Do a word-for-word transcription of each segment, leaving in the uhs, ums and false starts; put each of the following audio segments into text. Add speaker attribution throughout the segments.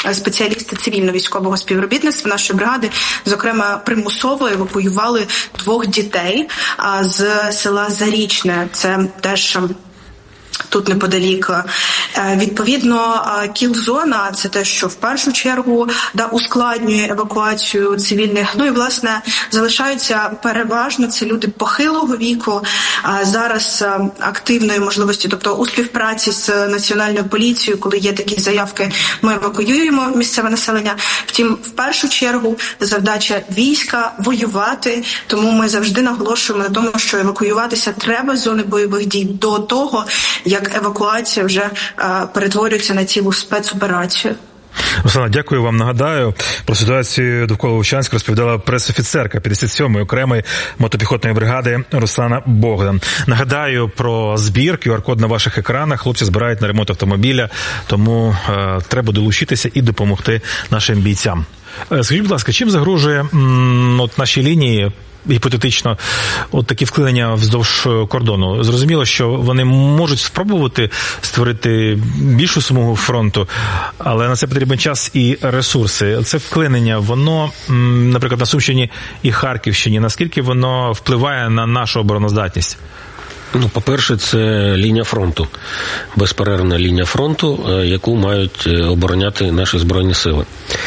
Speaker 1: спеціалісти цивільно-військового співробітництва нашої бригади, зокрема, примусово евакуювали двох дітей з села Зарічне. Це теж тут неподалік. Відповідно, кіл-зона – це те, що в першу чергу да, ускладнює евакуацію цивільних. Ну і, власне, залишаються переважно це люди похилого віку. Зараз активної можливості, тобто у співпраці з Національною поліцією, коли є такі заявки, ми евакуюємо місцеве населення. Втім, в першу чергу завдача війська – воювати, тому ми завжди наголошуємо на тому, що евакуюватися треба з зони бойових дій до того, як евакуація вже а, перетворюється на цілу спецоперацію.
Speaker 2: Руслана, дякую вам. Нагадаю, про ситуацію довкола Вовчанська розповідала прес-офіцерка п'ятдесят сьомої окремої мотопіхотної бригади Руслана Богдан. Нагадаю про збір, ку ар код на ваших екранах. Хлопці збирають на ремонт автомобіля, тому е, треба долучитися і допомогти нашим бійцям. Е, скажіть, будь ласка, чим загрожує м, от нашій лінії гіпотетично от такі вклинення вздовж кордону? Зрозуміло, що вони можуть спробувати створити більшу смугу фронту, але на це потрібен час і ресурси. Це вклинення, воно, наприклад, на Сумщині і Харківщині, наскільки воно впливає на нашу обороноздатність?
Speaker 3: Ну, по-перше, це лінія фронту, безперервна лінія фронту, яку мають обороняти наші Збройні Сили.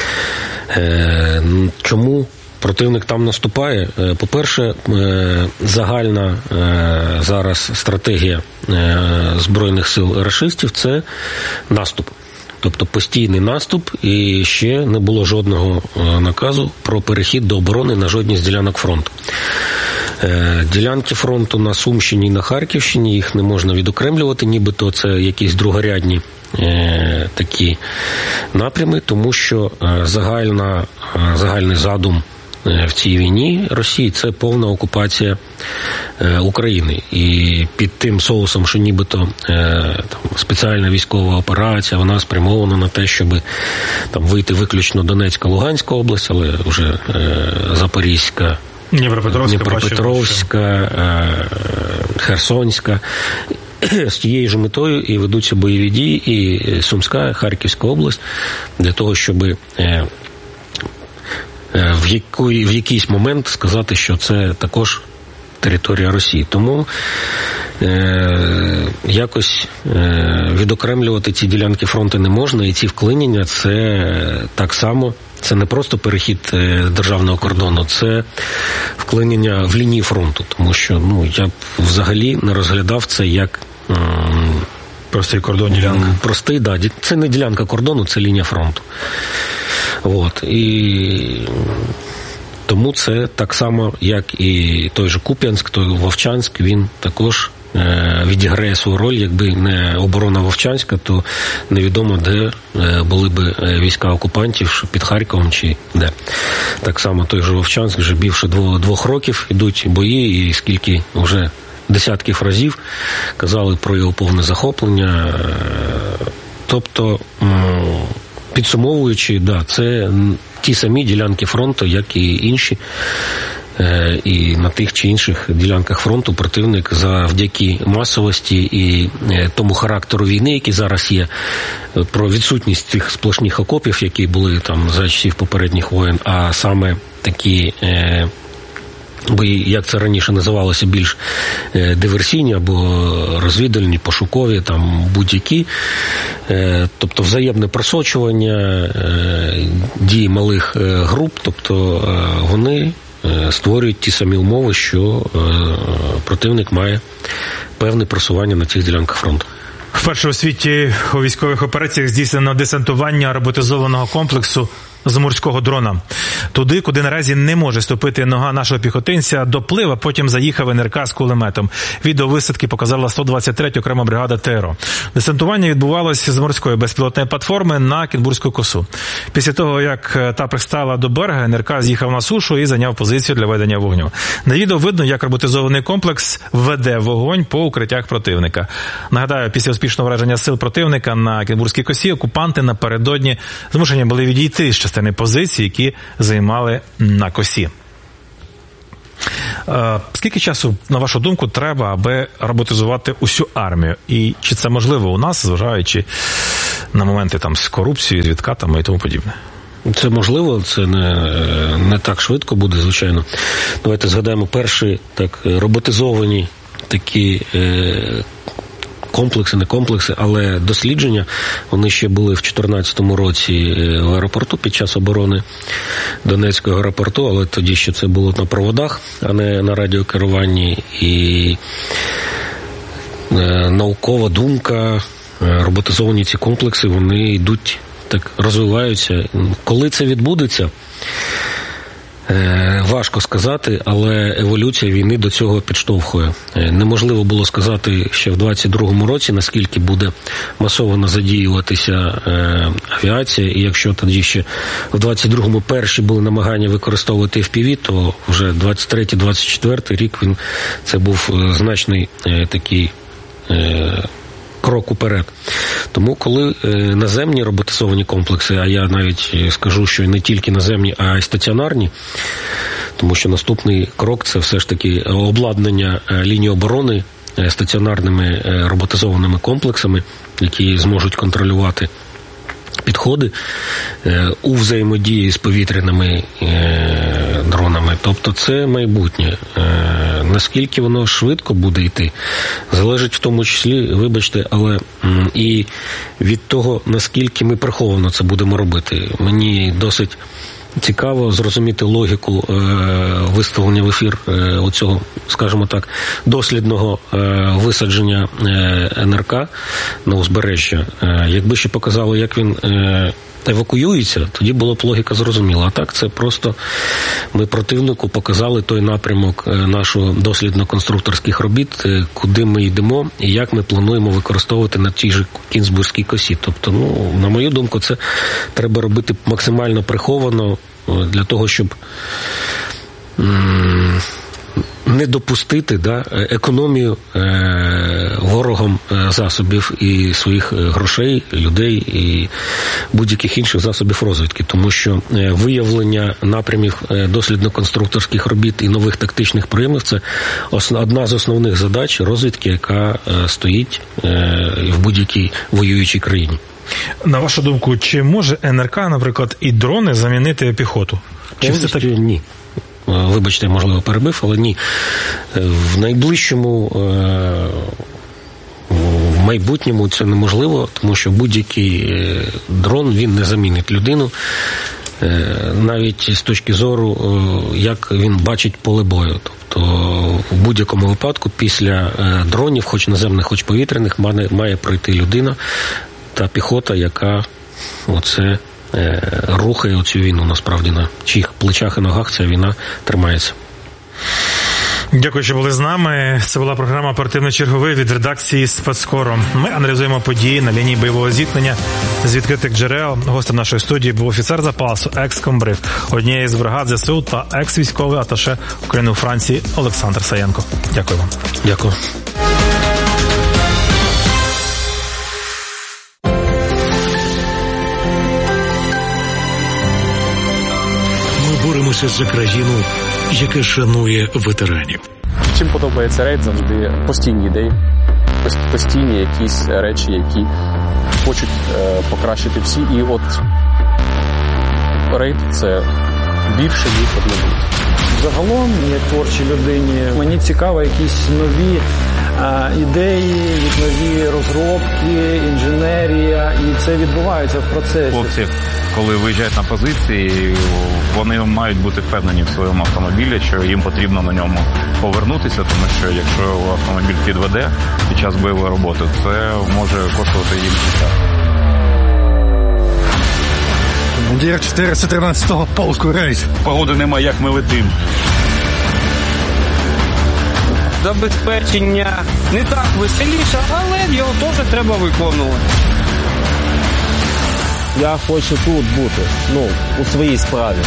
Speaker 3: Чому противник там наступає? По-перше, загальна зараз стратегія Збройних сил рашистів – це наступ. Тобто постійний наступ, і ще не було жодного наказу про перехід до оборони на жодній з ділянок фронту. Ділянки фронту на Сумщині і на Харківщині, їх не можна відокремлювати, нібито це якісь другорядні е, такі напрями, тому що загальна, загальний задум в цій війні Росії – це повна окупація України. І під тим соусом, що нібито там, спеціальна військова операція, вона спрямована на те, щоб там вийти виключно Донецька, Луганська область, але вже Запорізька,
Speaker 2: Дніпропетровська,
Speaker 3: Дніпропетровська, Херсонська. З тією ж метою і ведуться бойові дії, і Сумська, Харківська область, для того, щоб в, який, в якийсь момент сказати, що це також територія Росії. Тому е, якось е, відокремлювати ці ділянки фронту не можна, і ці вклинення – це так само, це не просто перехід державного кордону, це вклинення в лінії фронту, тому що ну, я б взагалі не розглядав це як м,
Speaker 2: простий кордон, ділянка.
Speaker 3: Простий, да, це не ділянка кордону, це лінія фронту. От. І тому це так само, як і той же Куп'янськ, той Вовчанськ, він також е, відіграє свою роль. Якби не оборона Вовчанська, то невідомо, де е, були б війська окупантів, під Харковом чи де. Так само той же Вовчанськ, вже більше двох, двох років ідуть бої, і скільки вже десятків разів казали про його повне захоплення. Тобто, підсумовуючи, да, це ті самі ділянки фронту, як і інші. І на тих чи інших ділянках фронту противник завдяки масовості і тому характеру війни, який зараз є, про відсутність тих сплошних окопів, які були там за часів попередніх воєн, а саме такі бої, як це раніше називалося, більш диверсійні або розвідувальні, пошукові, там будь-які. Тобто взаємне просочування, дії малих груп, тобто вони створюють ті самі умови, що противник має певне просування на цих ділянках фронту.
Speaker 2: Вперше у світі у військових операціях здійснено десантування роботизованого комплексу з морського дрона. Туди, куди наразі не може ступити нога нашого піхотинця, доплив, а потім заїхав ен ер ка з кулеметом. Відео висадки показала сто двадцять третя окрема бригада ТРО. Десантування відбувалося з морської безпілотної платформи на Кінбурзьку косу. Після того, як та пристала до берега, ен ер ка з'їхав на сушу і зайняв позицію для ведення вогню. На відео видно, як роботизований комплекс веде вогонь по укриттях противника. Нагадаю, після успішного враження сил противника на Кінбурзькій косі окупанти напередодні змушені були відійти з частини позицій, які займали на косі. Скільки часу, на вашу думку, треба, аби роботизувати усю армію? І чи це можливо у нас, зважаючи на моменти там з корупцією, з відкатами і тому подібне?
Speaker 3: Це можливо, це не, не так швидко буде, звичайно. Давайте згадаємо перші так роботизовані такі е, комплекси, не комплекси, але дослідження. Вони ще були в чотирнадцятому році в аеропорту під час оборони Донецького аеропорту, але тоді ще це було на проводах, а не на радіокеруванні. І е, наукова думка, роботизовані ці комплекси, вони йдуть, так розвиваються. Коли це відбудеться, важко сказати, але еволюція війни до цього підштовхує. Неможливо було сказати ще в двадцять другому році, наскільки буде масово задіюватися авіація, і якщо тоді ще в двадцять другому перші були намагання використовувати еф пі ві, то вже двадцять третій двадцять четвертий рік він, це був значний такий крок уперед. Тому коли наземні роботизовані комплекси, а я навіть скажу, що не тільки наземні, а й стаціонарні, тому що наступний крок – це все ж таки обладнання лінії оборони стаціонарними роботизованими комплексами, які зможуть контролювати підходи у взаємодії з повітряними дронами. Тобто це майбутнє. Наскільки воно швидко буде йти, залежить в тому числі, вибачте, але і від того, наскільки ми приховано це будемо робити. Мені досить цікаво зрозуміти логіку е, виставлення в ефір е, оцього, скажімо так, дослідного е, висадження е, ен ер ка на узбережжя. Е, якби ще показало, як він е, евакуюється, тоді було б логіка зрозуміла. А так це просто ми противнику показали той напрямок нашого дослідно-конструкторських робіт, куди ми йдемо і як ми плануємо використовувати на тій же Кінзбурзькій косі. Тобто, ну, на мою думку, це треба робити максимально приховано для того, щоб м- не допустити да, економію е, ворогом засобів і своїх грошей, людей і будь-яких інших засобів розвідки. Тому що виявлення напрямів дослідно-конструкторських робіт і нових тактичних прийомів – це одна з основних задач розвідки, яка стоїть е, в будь-якій воюючій країні.
Speaker 2: На вашу думку, чи може ен ер ка, наприклад, і дрони замінити піхоту? Чи все так?
Speaker 3: Ні. Вибачте, можливо, перебив, але ні. В найближчому в майбутньому це неможливо, тому що будь-який дрон, він не замінить людину, навіть з точки зору, як він бачить поле бою. Тобто в будь-якому випадку після дронів, хоч наземних, хоч повітряних, має пройти людина та піхота, яка оце рухає оцю війну, насправді, на чиїх плечах і ногах ця війна тримається.
Speaker 2: Дякую, що були з нами. Це була програма «Оперативний черговий» від редакції «Спецкору». Ми аналізуємо події на лінії бойового зіткнення з відкритих джерел. Гостем нашої студії був офіцер запасу, екс-комбриг однієї з бригад зе ес у та екс-військовий аташе України у Франції Олександр Саєнко. Дякую вам.
Speaker 3: Дякую.
Speaker 4: Боремося за країну, яка шанує ветеранів.
Speaker 5: Чим подобається рейд, завжди постійні ідеї, постійні якісь речі, які хочуть е, покращити всі. І от рейд – це більше, ніж одне.
Speaker 6: Загалом, як творчій людині, мені цікаво якісь нові а, ідеї, нові розробки, інженерія, і це відбувається в процесі.
Speaker 7: Хлопці, коли виїжджають на позиції, вони мають бути впевнені в своєму автомобілі, що їм потрібно на ньому повернутися, тому що якщо автомобіль підведе під час бойової роботи, це може коштувати їм життя.
Speaker 8: Командир чотириста тринадцятого полку рейс.
Speaker 7: Погоди нема, як ми летим.
Speaker 9: Забезпечення не так веселіше, але його теж треба виконувати.
Speaker 10: Я хочу тут бути, ну, у своїй справі.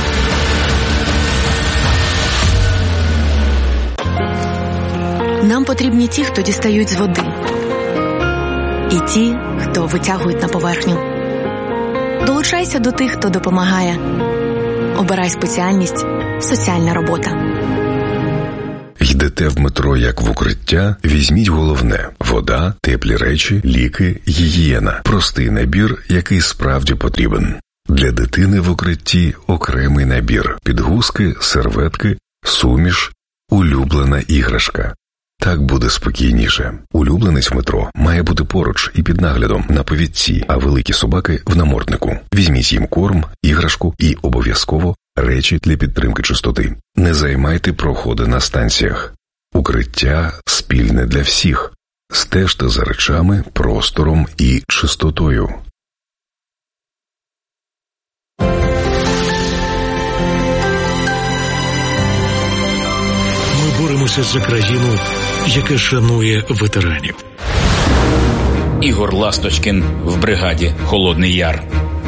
Speaker 11: Нам потрібні ті, хто дістають з води. І ті, хто витягують на поверхню. Долучайся до тих, хто допомагає. Обирай спеціальність «Соціальна робота».
Speaker 12: Йдете в метро як в укриття, візьміть головне – вода, теплі речі, ліки, гігієна. Простий набір, який справді потрібен. Для дитини в укритті окремий набір – підгузки, серветки, суміш, улюблена іграшка. Так буде спокійніше. Улюбленець в метро має бути поруч і під наглядом на повідці, а великі собаки – в наморднику. Візьміть їм корм, іграшку і обов'язково речі для підтримки чистоти. Не займайте проходи на станціях. Укриття спільне для всіх. Стежте за речами, простором і чистотою.
Speaker 4: Ми боремося за країну, яка шанує ветеранів.
Speaker 13: Ігор Ласточкін в бригаді «Холодний Яр».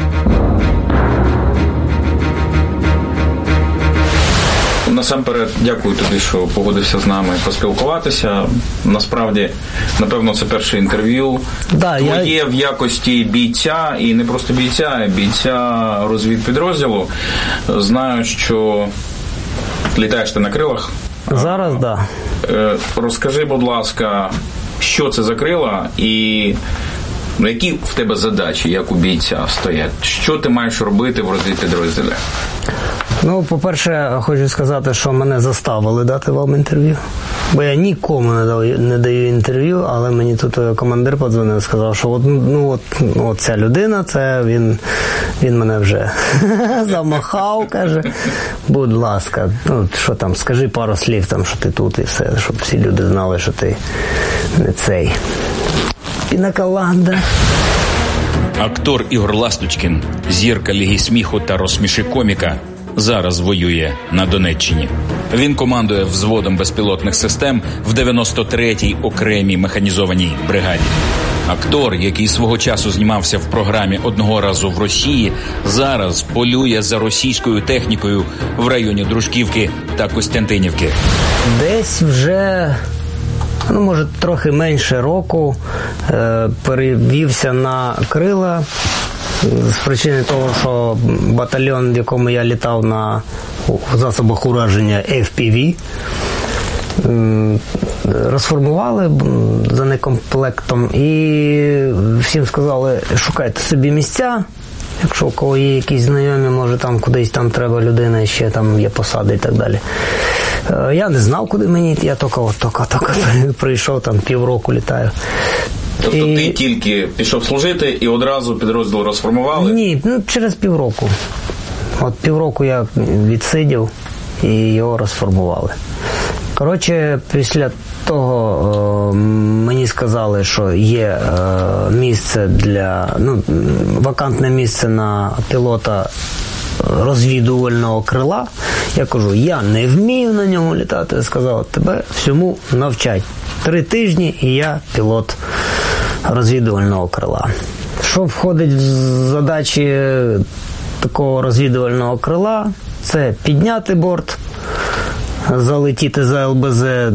Speaker 14: Насамперед, дякую тобі, що погодився з нами поспілкуватися. Насправді, напевно, це перше інтерв'ю.
Speaker 15: Да,
Speaker 14: Твоє
Speaker 15: я...
Speaker 14: в якості бійця, і не просто бійця, а бійця розвідпідрозділу. Знаю, що літаєш ти на крилах.
Speaker 15: Зараз, так.
Speaker 14: Да. Розкажи, будь ласка, що це за крила і які в тебе задачі, як у бійця, стоять? Що ти маєш робити в розвідпідрозділі?
Speaker 15: Ну, по-перше, хочу сказати, що мене заставили дати вам інтерв'ю. Бо я нікому не даю, не даю інтерв'ю, але мені тут командир подзвонив і сказав, що от, ну, от, от ця людина, це він, він мене вже замахав, каже, будь ласка, ну, що там, скажи пару слів, там, що ти тут і все, щоб всі люди знали, що ти не цей. Пінаколада.
Speaker 13: Актор Ігор Ласточкін, зірка Ліги сміху та розсміши коміка, зараз воює на Донеччині. Він командує взводом безпілотних систем в дев'яносто третій окремій механізованій бригаді. Актор, який свого часу знімався в програмі «Одного разу в Росії», зараз полює за російською технікою в районі Дружківки та Костянтинівки.
Speaker 15: Десь вже, ну, може, трохи менше року е, перевівся на крила з причини того, що батальйон, в якому я літав на засобах ураження еф пі ві, розформували за некомплектом і всім сказали, шукайте собі місця, якщо у кого є якісь знайомі, може там кудись там треба людина, ще там є посади і так далі. Я не знав, куди мені, я тільки, тільки, тільки прийшов, там півроку літаю.
Speaker 14: Тобто
Speaker 15: і...
Speaker 14: ти тільки пішов служити і одразу підрозділ розформували?
Speaker 15: Ні, ну, через півроку. От півроку я відсидів і його розформували. Коротше, після того е, мені сказали, що є е, місце для, ну, вакантне місце на пілота розвідувального крила. Я кажу, я не вмію на ньому літати. Сказав, тебе всьому навчать. Три тижні і я пілот розвідувального крила. Що входить в задачі такого розвідувального крила? Це підняти борт, залетіти за ел бе зет,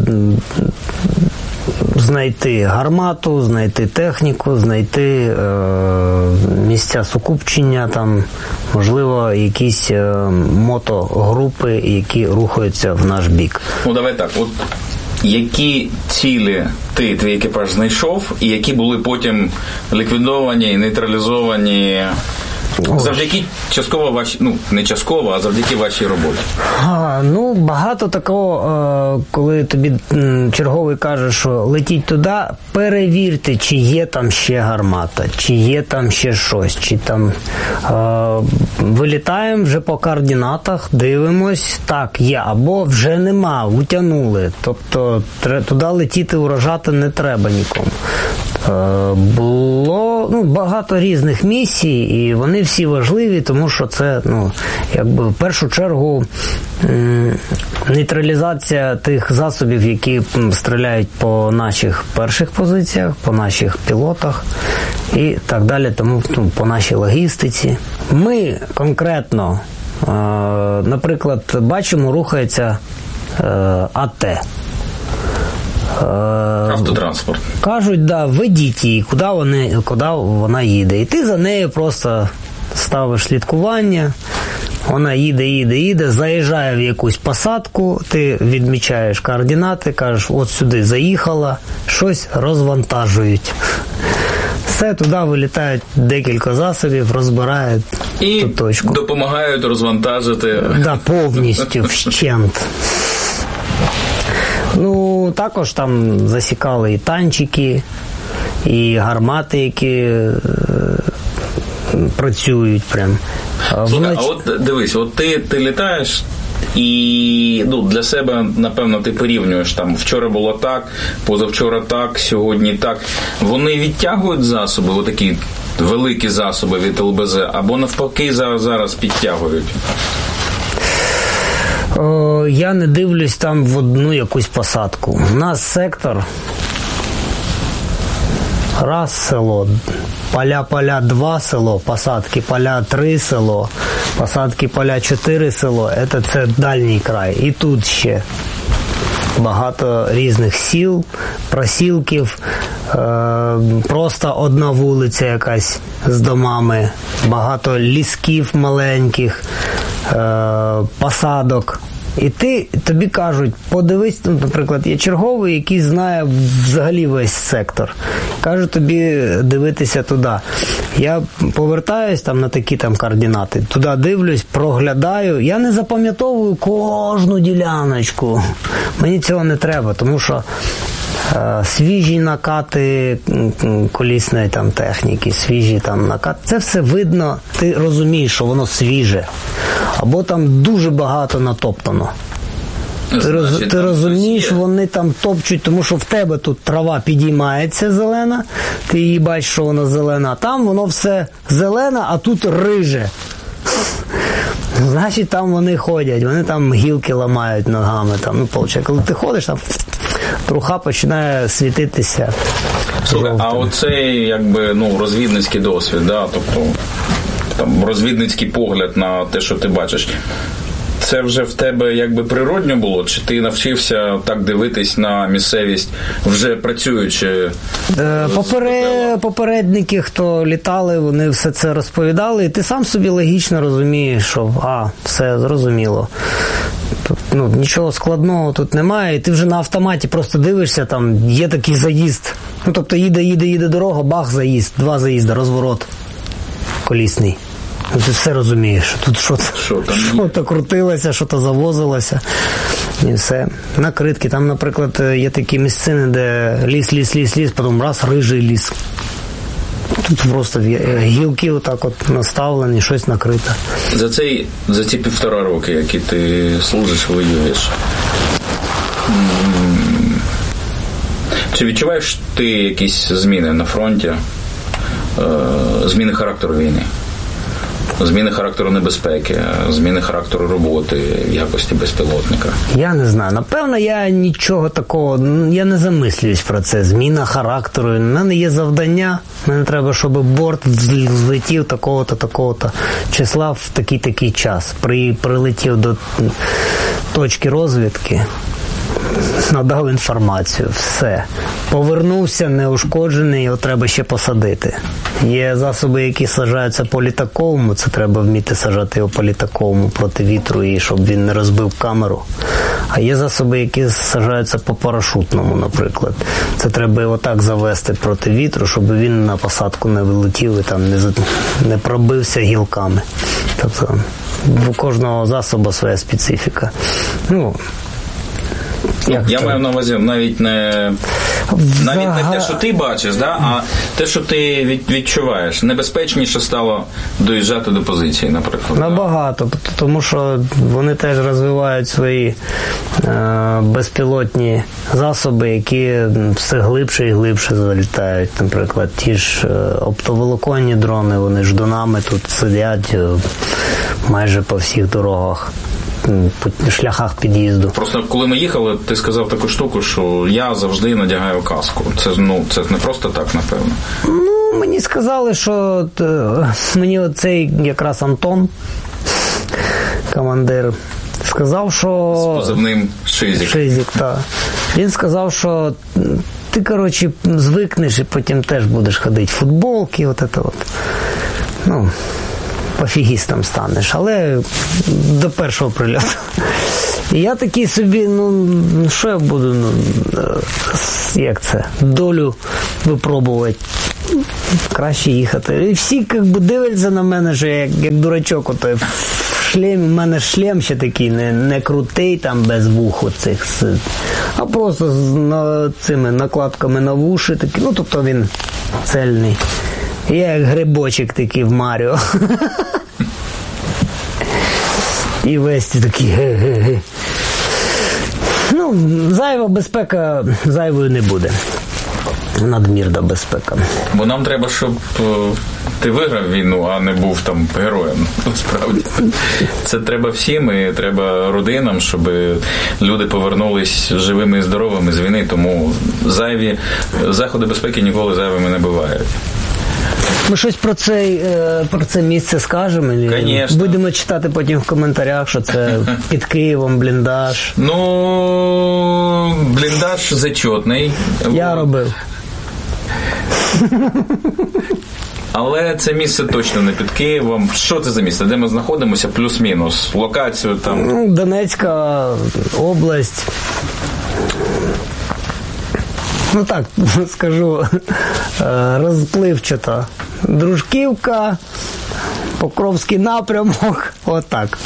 Speaker 15: знайти гармату, знайти техніку, знайти е, місця сукупчення, там, можливо, якісь е, мотогрупи, які рухаються в наш бік.
Speaker 14: Ну, давай так, от які цілі ти, твій екіпаж знайшов, і які були потім ліквідовані, нейтралізовані завдяки частково вашій, ну, не частково, а завдяки вашій роботі?
Speaker 15: А, ну, багато такого, коли тобі черговий каже, що летіть туди, перевірте, чи є там ще гармата, чи є там ще щось, чи там е, вилітаємо вже по координатах, дивимось, так, є, або вже нема, утягнули. Тобто туди летіти, уражати не треба нікому. Е, було, ну, багато різних місій, і вони всі важливі, тому що це, ну, якби в першу чергу нейтралізація тих засобів, які стріляють по наших перших позиціях, по наших пілотах і так далі, тому, ну, по нашій логістиці. Ми конкретно, е, наприклад, бачимо, рухається е, а те.
Speaker 14: Автотранспорт.
Speaker 15: Кажуть, да, ведіть її, куди, вони, куди вона їде. І ти за нею просто ставиш слідкування, Вона їде, їде, їде, заїжджає в якусь посадку, ти відмічаєш координати, кажеш, от сюди заїхала, щось розвантажують. Все, туди вилітають декілька засобів, розбирають
Speaker 14: і
Speaker 15: ту точку.
Speaker 14: Допомагають розвантажити.
Speaker 15: Да, повністю, вщент. Ну, також там засікали і танчики, і гармати, які е, працюють прям.
Speaker 14: Слухай, Вноч... а от дивись, от ти, ти літаєш і ну, для себе, напевно, ти порівнюєш там, вчора було так, позавчора так, сьогодні так. Вони відтягують засоби, отакі великі засоби від ел бе зет, або навпаки зараз підтягують?
Speaker 15: О, я не дивлюсь там в одну якусь посадку. У нас сектор раз село, поля-поля два село, посадки поля три село, посадки поля чотири село. Це, це дальній край. І тут ще багато різних сіл, просілків, е, просто одна вулиця якась з домами, багато лісків маленьких, е, посадок. І ти, тобі кажуть, подивись, наприклад, є черговий, який знає взагалі весь сектор. Кажу тобі дивитися туди. Я повертаюсь там на такі там координати, туди дивлюсь, проглядаю. Я не запам'ятовую кожну діляночку. Мені цього не треба, тому що е, свіжі накати колісної там техніки, свіжі там накати, це все видно, ти розумієш, що воно свіже. Або там дуже багато натоптано. Ти, роз, ти розумієш, вони там топчуть, тому що в тебе тут трава підіймається зелена, ти її бачиш, що вона зелена, а там воно все зелене, а тут риже. Значить, там вони ходять, вони там гілки ламають ногами. Там, ну, виходить, коли ти ходиш, там труха починає світитися.
Speaker 14: Слухай, а оцей, якби, ну, розвідницький досвід, да, тобто там розвідницький погляд на те, що ти бачиш, це вже в тебе якби природньо було? Чи ти навчився так дивитись на місцевість, вже працюючи?
Speaker 15: Попере... Попередники, хто літали, вони все це розповідали, і ти сам собі логічно розумієш, що а, все зрозуміло. Тут, ну, нічого складного тут немає, і ти вже на автоматі просто дивишся, там є такий заїзд. Ну, тобто їде, їде, їде дорога, бах, заїзд, два заїзди, розворот колісний. Ти все розумієш, тут що-то крутилося, що-то завозилося, і все. Накритки, там, наприклад, є такі місцини, де ліс, ліс, ліс, ліс, потім раз, рижий ліс. Тут просто гілки отак от наставлені, щось накрите.
Speaker 14: За цей, за ці півтора роки, які ти служиш, воюєш, чи відчуваєш ти якісь зміни на фронті, зміни характеру війни? Зміни характеру небезпеки, зміни характеру роботи в якості безпілотника?
Speaker 15: Я не знаю. Напевно, я нічого такого, я не замислююсь про це. Зміна характеру. У мене є завдання, мені треба, щоб борт злетів такого-то, такого-то числа в такий-такий час. При, прилетів до точки розвідки, надав інформацію, все. Повернувся неушкоджений, його треба ще посадити. Є засоби, які саджаються по літаковому, це треба вміти саджати його по літаковому проти вітру, і щоб він не розбив камеру. А є засоби, які саджаються по парашутному, наприклад. Це треба його так завести проти вітру, щоб він на посадку не вилетів і там не, не пробився гілками. Тобто у кожного засобу своя специфіка. Ну,
Speaker 14: Ну, я маю на увазі навіть не навіть не те, що ти бачиш, да, а те, що ти відчуваєш. Небезпечніше стало доїжджати до позиції, наприклад.
Speaker 15: Набагато, тому що вони теж розвивають свої е, безпілотні засоби, які все глибше і глибше залітають. Наприклад, ті ж е, оптоволоконні дрони, вони ж дронами тут сидять е, майже по всіх дорогах. По шляхах під'їзду.
Speaker 14: Просто коли ми їхали, ти сказав таку штуку, що я завжди надягаю каску. Це, ну, це не просто так, напевно.
Speaker 15: Ну, мені сказали, що мені оцей якраз Антон, командир, сказав, що...
Speaker 14: З позивним Шизик.
Speaker 15: Шизик, так. Він сказав, що ти, коротше, звикнеш і потім теж будеш ходити в футболки, от це от. Ну... пофігістом станеш, але до першого прильоту. І я такий собі, ну, що я буду, ну, як це, долю випробувати. Краще їхати. І всі, як би, дивляться на мене, що я як, як дурачок, ото в шлемі, у мене шлем ще такий, не, не крутий, там, без вух оцих, а просто з на, цими накладками на вуші, такі, ну, тобто він цельний. І я як грибочок такий в Маріо. І весь такий ге-ге-ге. Ну, зайва безпека зайвою не буде. Надмірна безпека.
Speaker 14: Бо нам треба, щоб ти виграв війну, а не був там героєм. Насправді. Це треба всім, і треба родинам, щоб люди повернулись живими і здоровими з війни, тому зайві заходи безпеки ніколи зайвими не бувають.
Speaker 15: Ми щось про це, про це місце скажемо?
Speaker 14: Конечно.
Speaker 15: Будемо читати потім в коментарях, що це під Києвом, бліндаж.
Speaker 14: Ну, бліндаж зачетний.
Speaker 15: Я робив.
Speaker 14: Але це місце точно не під Києвом. Що це за місце? Де ми знаходимося? Плюс-мінус. Локацію там?
Speaker 15: Ну, Донецька область. Ну так, скажу, розпливчато. Дружківка, Покровський напрямок, отак.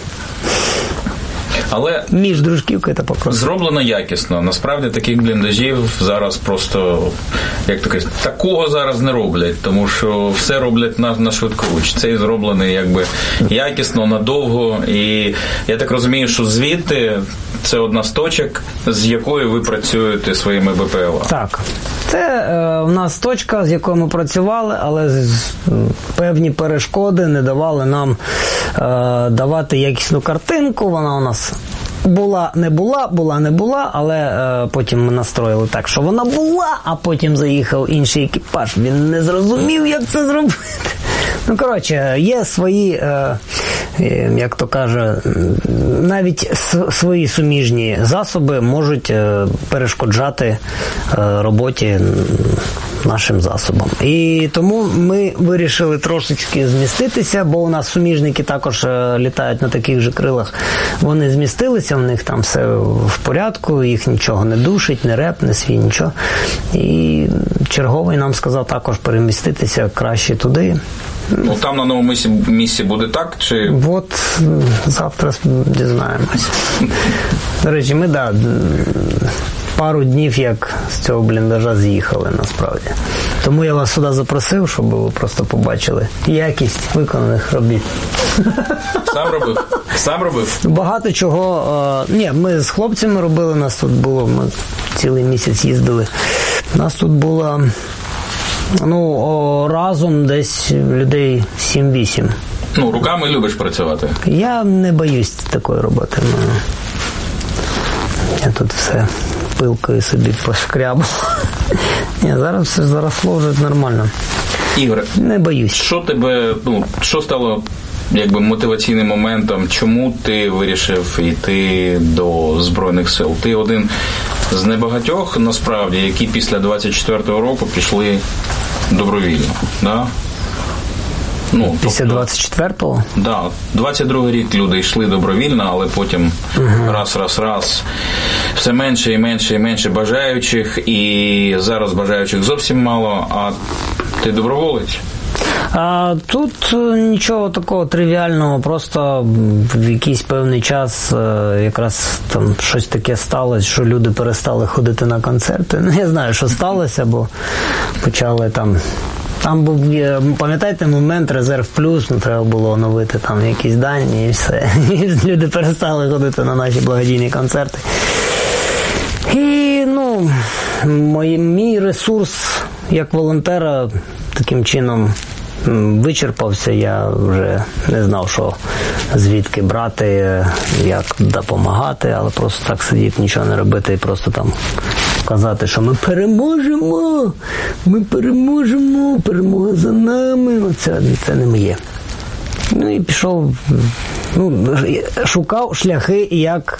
Speaker 14: Але
Speaker 15: між Дружківкою та Покровською.
Speaker 14: Зроблено якісно. Насправді таких бліндажів зараз просто, як то кажуть, такого зараз не роблять, тому що все роблять на, на швидкоруч. Цей зроблений якби якісно, надовго. І я так розумію, що звідти це одна з точок, з якою ви працюєте своїми БПЛА.
Speaker 15: Так. Це е, в нас точка, з якою ми працювали, але з, певні перешкоди не давали нам е, давати якісну картинку. Вона у нас була, не була, була, не була, але е, потім ми настроїли так, що вона була, а потім заїхав інший екіпаж. Він не зрозумів, як це зробити. Ну, коротше, є свої, е, е, як то каже, навіть с- свої суміжні засоби можуть е, перешкоджати е, роботі нашим засобам. І тому ми вирішили трошечки зміститися, бо у нас суміжники також е, літають на таких же крилах. Вони змістилися, в них там все в порядку, їх нічого не душить, не реп, не свій, нічого. І черговий нам сказав також переміститися краще туди.
Speaker 14: Ну, там на новому місці, місці буде так, чи...
Speaker 15: От завтра дізнаємось. До речі, ми, да, пару днів як з цього бліндажа з'їхали, насправді. Тому я вас сюди запросив, щоб ви просто побачили якість виконаних робіт.
Speaker 14: Сам робив? Сам робив?
Speaker 15: Багато чого. Е, ні, ми з хлопцями робили, нас тут було, ми цілий місяць їздили. Нас тут було, ну, о, разом десь людей сім-вісім.
Speaker 14: Ну, руками любиш працювати?
Speaker 15: Я не боюсь такої роботи. Ну, я тут все пилкою собі пошкрябав. Ні, зараз все заросло вже нормально.
Speaker 14: Ігор,
Speaker 15: не боюсь.
Speaker 14: Що тебе, ну, що стало якби мотиваційним моментом, чому ти вирішив йти до Збройних сил? Ти один з небагатьох, насправді, які після двадцять четвертого року пішли добровільно, да? Ну,
Speaker 15: після двадцять четвертого?
Speaker 14: Так. Да, двадцять другий рік люди йшли добровільно, але потім угу. раз, раз, раз, все менше і менше і менше бажаючих, і зараз бажаючих зовсім мало, а ти доброволець?
Speaker 15: А тут нічого такого тривіального, просто в якийсь певний час якраз там щось таке сталося, що люди перестали ходити на концерти. Не знаю, що сталося, бо почали там... Там був, пам'ятаєте, момент Резерв Плюс, ну, треба було оновити там якісь дані і все. І люди перестали ходити на наші благодійні концерти. І, ну, мій, мій ресурс як волонтера таким чином вичерпався. Я вже не знав, що звідки брати, як допомагати, але просто так сидіти, нічого не робити і просто там казати, що ми переможемо, ми переможемо, перемога за нами. Це, це не моє. Ну і пішов, ну, шукав шляхи, як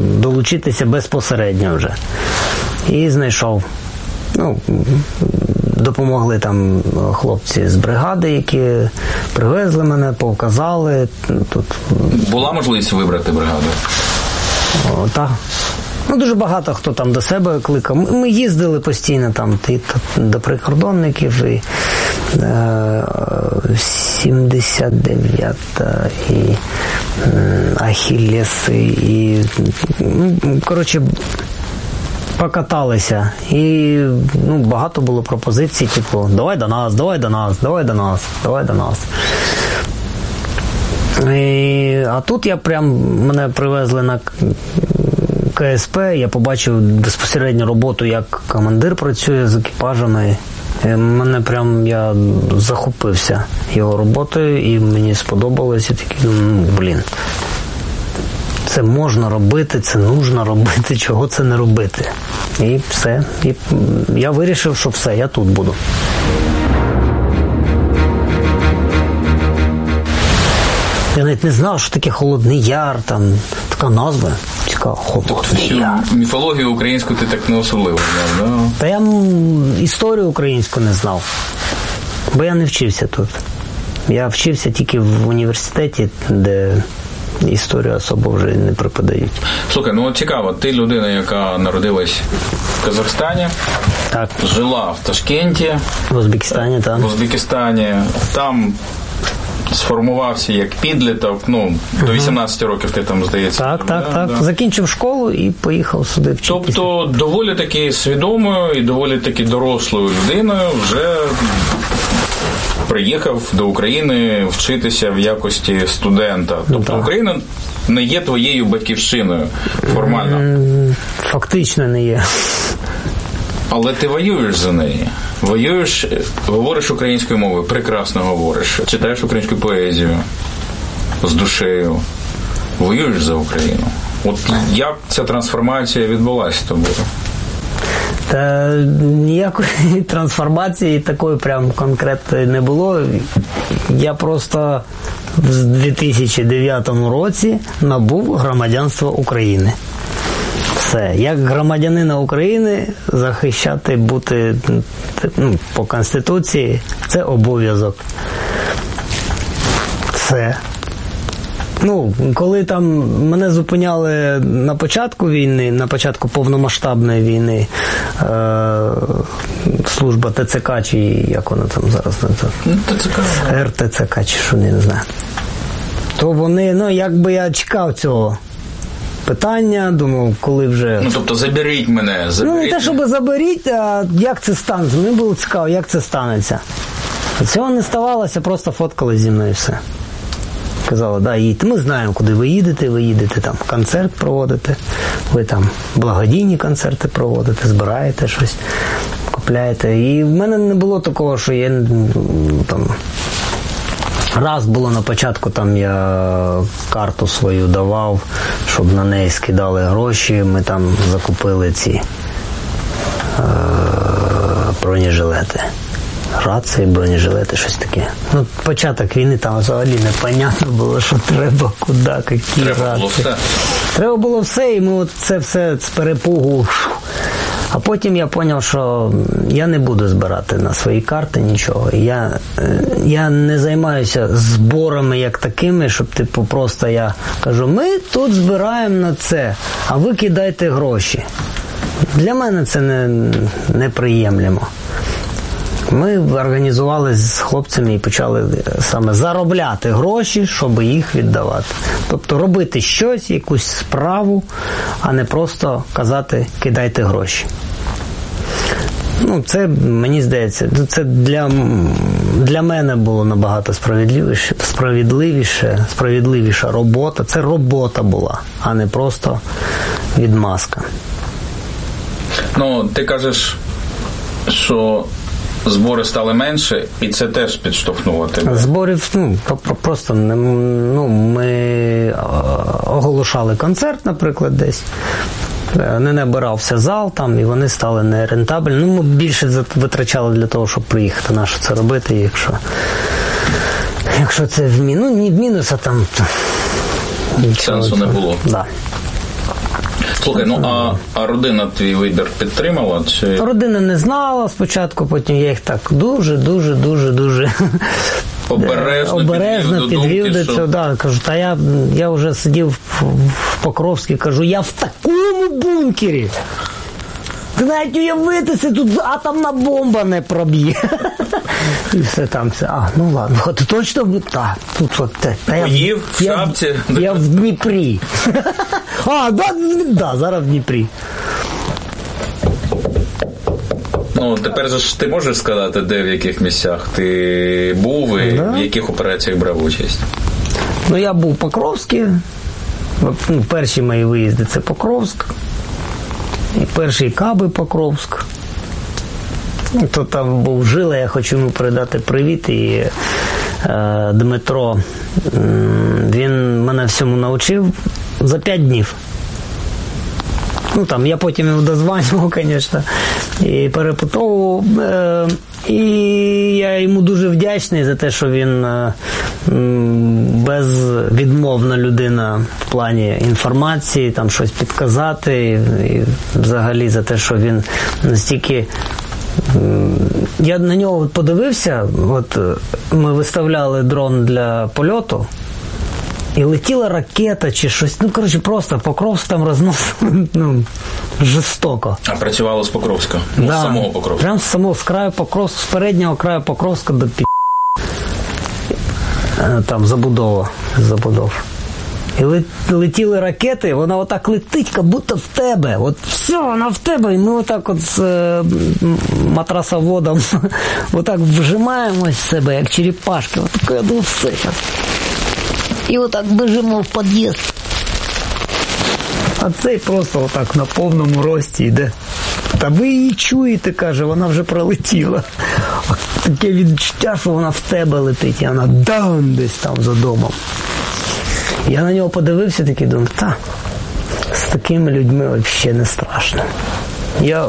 Speaker 15: долучитися безпосередньо вже. І знайшов. Ну, допомогли там хлопці з бригади, які привезли мене, показали. Тут...
Speaker 14: Була можливість вибрати бригаду?
Speaker 15: О, так. Ну, дуже багато хто там до себе кликав. Ми їздили постійно там і до прикордонників, і е, сімдесят дев'ята, і е, Ахіллеси, і, ну, коротше, покаталися. І, ну, багато було пропозицій, типу, давай до нас, давай до нас, давай до нас, давай до нас. І, а тут я прям, мене привезли на ка ес пе, я побачив безпосередньо роботу, як командир працює з екіпажами. І мене прям, я захопився його роботою, і мені сподобалось, і такий, ну, блін, це можна робити, це нужно робити, чого це не робити. І все. І я вирішив, що все, я тут буду. Я навіть не знав, що таке Холодний Яр, там така назва. Цікаво, Холодний Яр.
Speaker 14: Міфологію українську ти так не особливо знав, да?
Speaker 15: Та я історію українську не знав, бо я не вчився тут. Я вчився тільки в університеті, де історію особо вже не преподають.
Speaker 14: Слухай, ну от цікаво, ти людина, яка народилась в Казахстані,
Speaker 15: так,
Speaker 14: жила в Ташкенті,
Speaker 15: в Узбекистані, так.
Speaker 14: В Узбекистані, там сформувався як підліток, ну, до вісімнадцяти років ти там, здається.
Speaker 15: Так,
Speaker 14: там,
Speaker 15: так,
Speaker 14: да,
Speaker 15: так.
Speaker 14: Да.
Speaker 15: Закінчив школу і поїхав сюди вчитися.
Speaker 14: Тобто доволі таки свідомою і доволі таки дорослою людиною вже приїхав до України вчитися в якості студента. Тобто
Speaker 15: так.
Speaker 14: Україна не є твоєю батьківщиною формально.
Speaker 15: Фактично не є.
Speaker 14: Але ти воюєш за неї. Воюєш, говориш українською мовою, прекрасно говориш, читаєш українську поезію з душею, воюєш за Україну. От як ця трансформація відбулася з тобою?
Speaker 15: Та ніякої трансформації такої прям конкретної не було. Я просто в дві тисячі дев'ятому році набув громадянство України. Все. Як громадянина України захищати, бути, ну, по Конституції, це обов'язок. Все. Ну, коли там мене зупиняли на початку війни, на початку повномасштабної війни, е- служба те це ка, чи як вона там зараз, ер те це ка, чи що, не знаю. То вони, ну, якби я чекав цього питання, думав, коли вже...
Speaker 14: Ну, тобто, заберіть мене, заберіть.
Speaker 15: Ну, не те, щоб заберіть, а як це станеться. Мені було цікаво, як це станеться. Цього не ставалося, просто фоткали зі мною і все. Казали, да, їдьте, ми знаємо, куди ви їдете, ви їдете там концерт проводите, ви там благодійні концерти проводите, збираєте щось, купляєте. І в мене не було такого, що я там... Раз було на початку, там я карту свою давав, щоб на неї скидали гроші, ми там закупили ці е- бронежилети. Рації, бронежилети, щось таке. Ну, початок війни там взагалі непонятно було, що треба, куди, які
Speaker 14: треба
Speaker 15: рації.
Speaker 14: Було все.
Speaker 15: Треба було все, і ми от це все з перепугу. А потім я зрозумів, що я не буду збирати на свої карти нічого. Я, я не займаюся зборами як такими, щоб, типу, просто я кажу, ми тут збираємо на це, а ви кидайте гроші. Для мене це не, неприємлемо. Ми організували з хлопцями і почали саме заробляти гроші, щоб їх віддавати. Тобто робити щось, якусь справу, а не просто казати «кидайте гроші». Ну, це, мені здається, це для, для мене було набагато справедливіше, справедливіше, справедливіша робота. Це робота була, а не просто відмазка.
Speaker 14: Ну, ти кажеш, що збори стали менше, і це теж підштовхнуло тебе.
Speaker 15: Зборів, ну, просто, ну, ми оголошали концерт, наприклад, десь. Не набирався зал там, і вони стали нерентабельні. Ну, ми більше витрачали для того, щоб приїхати. На що це робити, якщо, якщо це в мінус, ну, не в мінус, а там...
Speaker 14: Сенсу не було.
Speaker 15: Да.
Speaker 14: Слухай, ну а, а родина твій вибір підтримала? Чи...
Speaker 15: Родина не знала спочатку, потім я їх так дуже, дуже, дуже, дуже
Speaker 14: обережно,
Speaker 15: обережно
Speaker 14: підвів,
Speaker 15: підвів
Speaker 14: до, думки,
Speaker 15: до цього.
Speaker 14: що...
Speaker 15: Да, кажу, та я, я вже сидів в, в Покровській, кажу, я в такому бункері. Ти навіть уявитися, тут атомна бомба не проб'є. І все там, все. А, ну ладно, ти точно? Так, тут от те.
Speaker 14: Поїв в шапці?
Speaker 15: Я, я в Дніпрі. А, да, да, зараз в Дніпрі.
Speaker 14: Ну, тепер же ж ти можеш сказати, де, в яких місцях ти був і да. в яких операціях брав участь?
Speaker 15: Ну, я був в Покровській. Ну, перші мої виїзди – це Покровськ. І перший Каби Покровськ. Ну, то там був Жила, я хочу йому передати привіт. І е, Дмитро, він мене всьому навчив за п'ять днів. Ну, там, я потім його дозванював, звісно, і перепитовував. Е, і я йому дуже вдячний за те, що він е, безвідмовна людина в плані інформації, там щось підказати, і, і взагалі за те, що він настільки... Я на нього подивився, от ми виставляли дрон для польоту, і летіла ракета чи щось, ну, коротше, просто Покровськ там розносив, ну, жорстоко.
Speaker 14: А працювало з Покровська? Ну,
Speaker 15: да,
Speaker 14: з самого Покровська?
Speaker 15: Прямо з самого, з краю Покровська, з переднього краю Покровська до пі... Там забудова, забудов. І летіли ракети, вона отак летить, як будто в тебе. От все, вона в тебе. І ми отак от з е, матрасоводом отак вжимаємось в себе, як черепашки. Отак, я думаю, все. І отак біжимо в під'їзд. А цей просто отак на повному рості йде. Та ви її чуєте, каже, вона вже пролетіла. Таке відчуття, що вона в тебе летить, і вона дан десь там за домом. Я на нього подивився, такий думаю, та, з такими людьми взагалі не страшно. Я...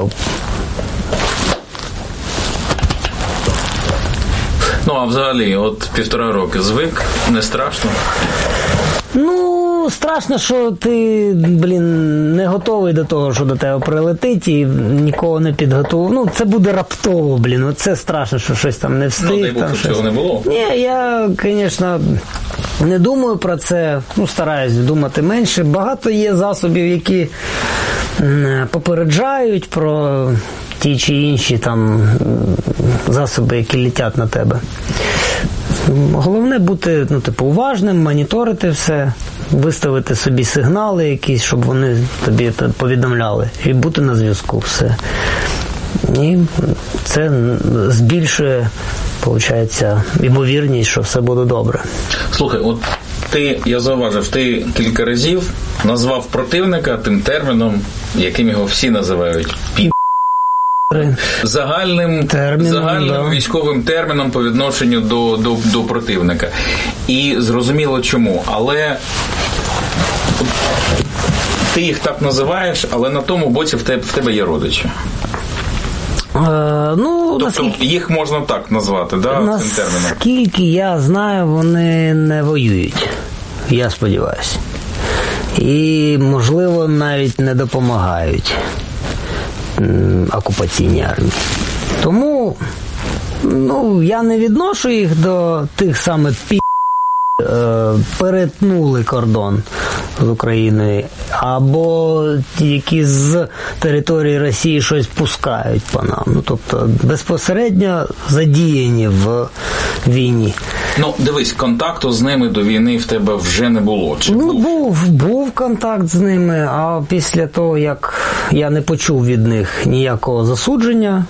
Speaker 14: Ну, а взагалі, от півтора роки звик, не страшно?
Speaker 15: Ну, страшно, що ти, блін, не готовий до того, що до тебе прилетить, і нікого не підготував. Ну, це буде раптово, блін, оце страшно, що щось там не встиг.
Speaker 14: Ну, дай Бог,
Speaker 15: там,
Speaker 14: щоб
Speaker 15: щось...
Speaker 14: цього не було.
Speaker 15: Ні, я, звісно, не думаю про це, ну, стараюсь думати менше. Багато є засобів, які попереджають про ті чи інші там засоби, які летять на тебе. Головне бути, ну, типу, уважним, моніторити все, виставити собі сигнали якісь, щоб вони тобі повідомляли, і бути на зв'язку, все. І це збільшує, виходить, ймовірність, що все буде добре.
Speaker 14: Слухай, от ти, я зауважив, ти кілька разів назвав противника тим терміном, яким його всі називають пі***. Загальним,
Speaker 15: терміном,
Speaker 14: загальним
Speaker 15: да.
Speaker 14: військовим терміном по відношенню до, до, до противника. І зрозуміло чому. Але ти їх так називаєш, але на тому боці в тебе, в тебе є родичі.
Speaker 15: Е, ну,
Speaker 14: тобто
Speaker 15: наскільки...
Speaker 14: їх можна так назвати, да, цим терміном?
Speaker 15: Наскільки я знаю, вони не воюють. Я сподіваюся. І, можливо, навіть не допомагають окупаційній армії. Тому, ну, я не відношу їх до тих самих пі***, е, перетнули кордон з Україною, або які з території Росії щось пускають по нам. Ну, тобто, безпосередньо задіяні в війні.
Speaker 14: Ну, дивись, контакту з ними до війни в тебе вже не було. Чи
Speaker 15: ну,
Speaker 14: був?
Speaker 15: був, був контакт з ними, а після того, як я не почув від них ніякого засудження,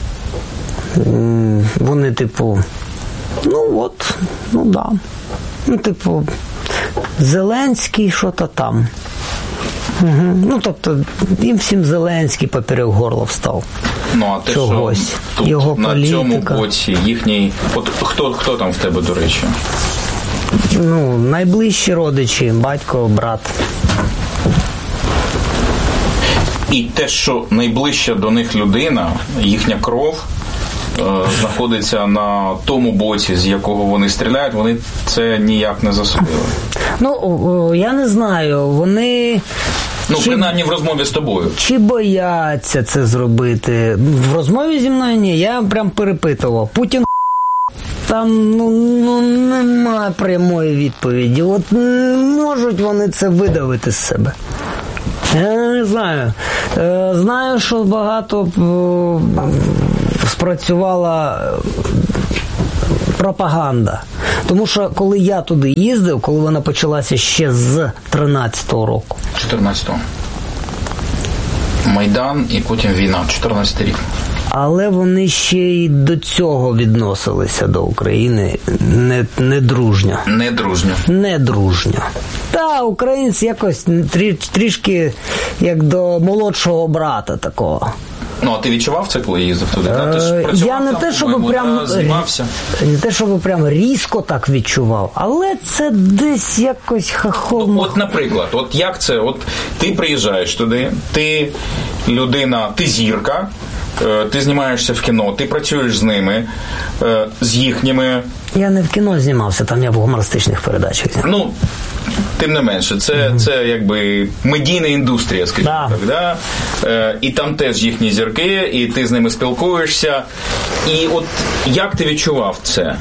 Speaker 15: вони, типу, ну, от, ну, да. Ну, типу, Зеленський що-то там. Угу. Ну, тобто, їм всім Зеленський поперек горла встав.
Speaker 14: Ну, а те,
Speaker 15: чогось.
Speaker 14: Що тут,
Speaker 15: його
Speaker 14: на
Speaker 15: політика.
Speaker 14: цьому боці їхній... От хто, хто там в тебе, до речі?
Speaker 15: Ну, найближчі родичі, батько, брат.
Speaker 14: І те, що найближча до них людина, їхня кров, е, знаходиться на тому боці, з якого вони стріляють, вони це ніяк не засудили.
Speaker 15: Ну, я не знаю, вони
Speaker 14: Ну,
Speaker 15: чи,
Speaker 14: принаймні в розмові з тобою.
Speaker 15: Чи бояться це зробити? В розмові зі мною ні, я прям перепитував. Путін там ну, ну, немає прямої відповіді. От можуть вони це видавити з себе. Я не знаю. Знаю, що багато спрацювала пропаганда. Тому що коли я туди їздив, коли вона почалася ще з тринадцятого року.
Speaker 14: чотирнадцятого. Майдан і потім війна, чотирнадцятий рік.
Speaker 15: Але вони ще й до цього відносилися до України не, не дружньо.
Speaker 14: Не дружньо.
Speaker 15: Не дружньо. Та, українці якось трі, трішки як до молодшого брата такого.
Speaker 14: Ну, а ти відчував це, коли їздив туди? Е, ти ж працював
Speaker 15: я не
Speaker 14: там,
Speaker 15: те, щоб прям,
Speaker 14: знімався.
Speaker 15: Не те, щоб прям різко так відчував, але це десь якось хахом.
Speaker 14: Ну, от, наприклад, от як це? От ти приїжджаєш туди, ти людина, ти зірка, ти знімаєшся в кіно, ти працюєш з ними, з їхніми.
Speaker 15: Я не в кіно знімався, там я в гумористичних передачах знімався.
Speaker 14: Ну, тим не менше, це, mm-hmm. це якби медійна індустрія, скажімо да. так, да? Е, і там теж їхні зірки, і ти з ними спілкуєшся. І от як ти відчував це?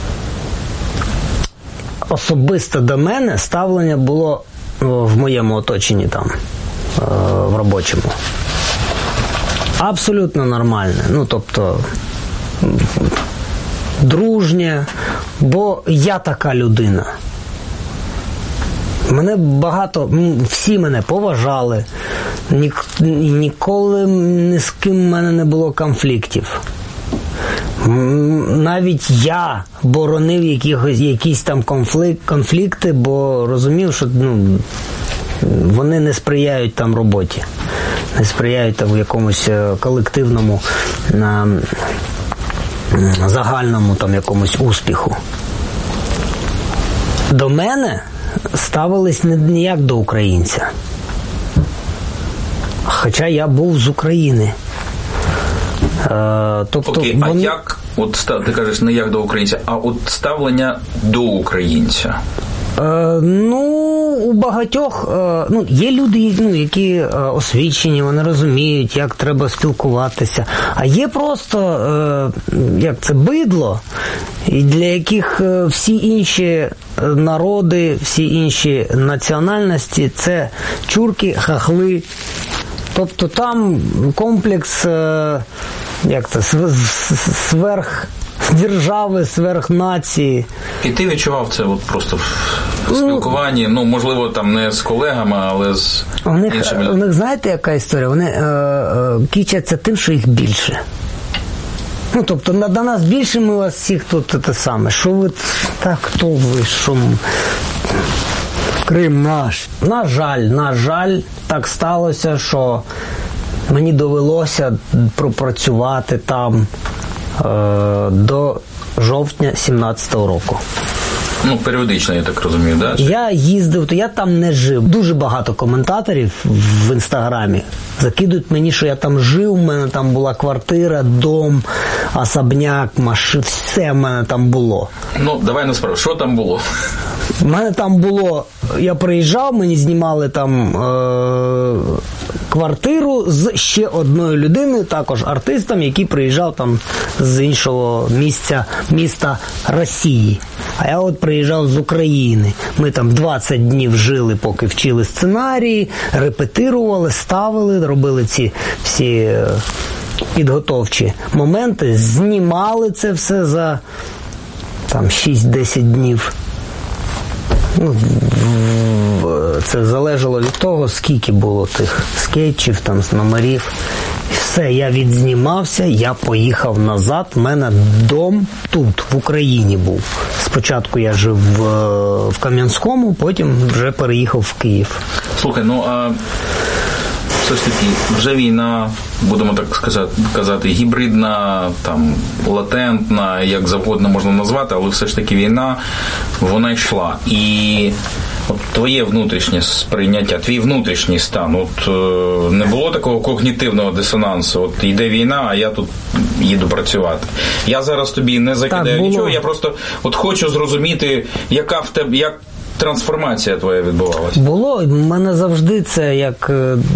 Speaker 15: Особисто до мене ставлення було в моєму оточенні там, в робочому. Абсолютно нормальне. Ну, тобто, дружнє, бо я така людина. Мене багато, всі мене поважали, ні, ніколи ні з ким в мене не було конфліктів. Навіть я боронив якихось, якісь там конфлікт, конфлікти, бо розумів, що ну, вони не сприяють там роботі, не сприяють там якомусь колективному, на, загальному там якомусь успіху. До мене ставились не ніяк до українця. Хоча я був з України. Е, тобто,
Speaker 14: Окей, вони... а як, от ти кажеш, не як до українця, а от ставлення до українця?
Speaker 15: Е, ну, у багатьох, е, ну, є люди, ну, які е, освічені, вони розуміють, як треба спілкуватися. А є просто, е, як це, бидло, і для яких е, всі інші народи, всі інші національності – це чурки, хахли. Тобто там комплекс, е, як це, сверх держави, сверх нації.
Speaker 14: І ти відчував це от просто в спілкуванні, ну, можливо, там не з колегами, але з
Speaker 15: у них,
Speaker 14: іншими?
Speaker 15: У них, знаєте, яка історія? Вони е, е, кічаться тим, що їх більше. Ну, тобто, на, на нас більше, ми вас всіх тут те саме. Що ви, так, хто ви, що... Крим наш. На жаль, на жаль, так сталося, що мені довелося пропрацювати там е, до жовтня сімнадцятого року.
Speaker 14: Ну, періодично, я так розумію, да?
Speaker 15: Я їздив, то я там не жив. Дуже багато коментаторів в Інстаграмі закидують мені, що я там жив, у мене там була квартира, дом, особняк, машина, все в мене там було.
Speaker 14: Ну, давай насправді, що там було?
Speaker 15: У мене там було, я приїжджав, мені знімали там е- квартиру з ще одною людиною, також артистом, який приїжджав там з іншого місця, міста Росії. А я от приїжджав з України. Ми там двадцять днів жили, поки вчили сценарії, репетирували, ставили, робили ці всі е- підготовчі моменти, знімали це все за там шість-десять днів. Ну, це залежало від того, скільки було тих скетчів, там, номерів. І все, я відзнімався, я поїхав назад. У мене дом тут, в Україні був. Спочатку я жив в, в Кам'янському, потім вже переїхав в Київ.
Speaker 14: Слухай, ну а все ж таки, вже війна, будемо так сказати, казати, гібридна, там, латентна, як завгодно можна назвати, але все ж таки війна, вона йшла. І от твоє внутрішнє сприйняття, твій внутрішній стан, от е, не було такого когнітивного дисонансу, от йде війна, а я тут їду працювати. Я зараз тобі не закидаю нічого, я просто от хочу зрозуміти, яка в тебе, як трансформація твоя відбувалася?
Speaker 15: Було. В мене завжди це як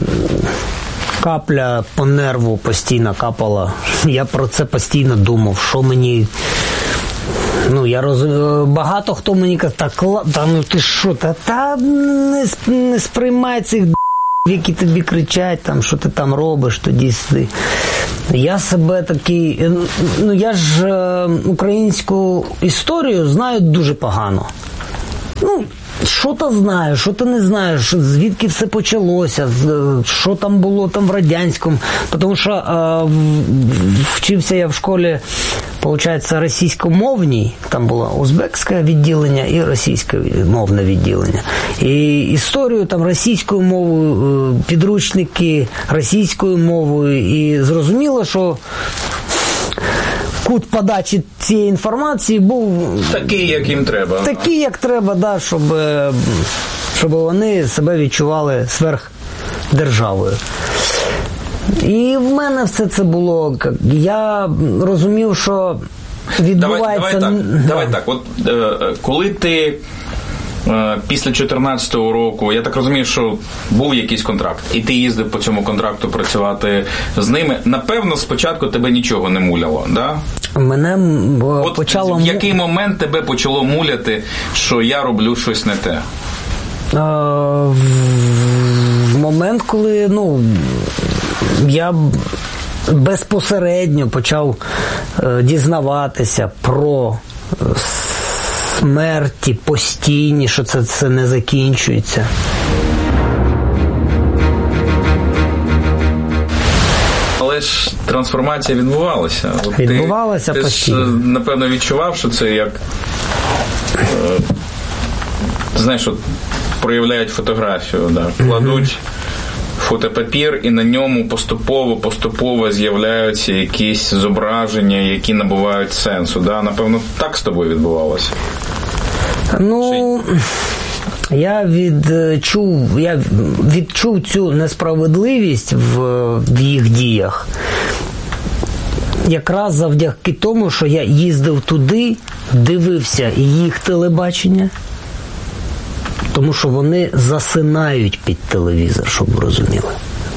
Speaker 15: капля по нерву постійно капала. Я про це постійно думав, що мені... Ну, я розумію, багато хто мені каже, та, та ну ти що, та, та не, не сприймай цих які тобі кричать, там, що ти там робиш, тоді сиди. Я себе такий, ну я ж е, українську історію знаю дуже погано. Ну, що ти знаєш, що ти не знаєш, звідки все почалося, що там було там в радянському. Тому що е, вчився я в школі, виходить, російськомовній, там було узбекське відділення і російське мовне відділення. І історію там російською мовою, підручники російською мовою, і зрозуміло, що кут подачі цієї інформації був
Speaker 14: такий, як їм треба.
Speaker 15: Такий, як треба, да, щоб, щоб вони себе відчували сверхдержавою. І в мене все це було, я розумів, що відбувається...
Speaker 14: Давай, давай так, давай так. От, е, коли ти е, після чотирнадцятого року, я так розумію, що був якийсь контракт, і ти їздив по цьому контракту працювати з ними, напевно, спочатку тебе нічого не муляло, да?
Speaker 15: Мене
Speaker 14: От
Speaker 15: почало...
Speaker 14: в який момент тебе почало муляти, що я роблю щось не те?
Speaker 15: А, в момент, коли, ну, я безпосередньо почав е, дізнаватися про смерті постійні, що це, це не закінчується.
Speaker 14: Але ж трансформація відбувалася. От
Speaker 15: відбувалася
Speaker 14: ти,
Speaker 15: постійно.
Speaker 14: Ти ж, напевно, відчував, що це як... Е, знаєш, от проявляють фотографію, да, кладуть mm-hmm. фотопапір, і на ньому поступово-поступово з'являються якісь зображення, які набувають сенсу. Да? Напевно, так з тобою відбувалося?
Speaker 15: Ну, я відчув, я відчув цю несправедливість в, в їх діях якраз завдяки тому, що я їздив туди, дивився їх телебачення, тому що вони засинають під телевізор, щоб ви розуміли.